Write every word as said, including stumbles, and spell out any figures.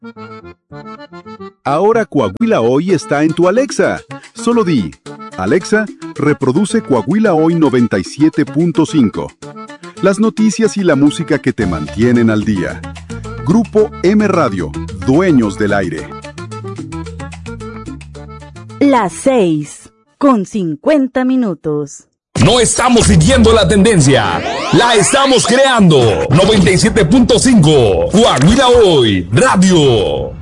Ahora Coahuila Hoy está en tu Alexa. Solo di, Alexa, reproduce Coahuila Hoy noventa y siete punto cinco. Las noticias y la música que te mantienen al día. Grupo M Radio, dueños del aire. Las seis, con cincuenta minutos. No estamos siguiendo la tendencia, la estamos creando. noventa y siete punto cinco, Coahuila Hoy, Radio.